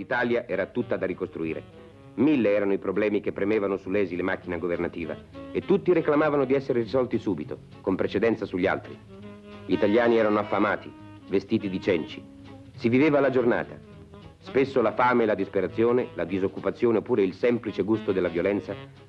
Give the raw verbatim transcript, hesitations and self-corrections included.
L'Italia era tutta da ricostruire. Mille erano i problemi che premevano sull'esile macchina governativa e tutti reclamavano di essere risolti subito, con precedenza sugli altri. Gli italiani erano affamati, vestiti di cenci. Si viveva la giornata. Spesso la fame e la disperazione, la disoccupazione oppure il semplice gusto della violenza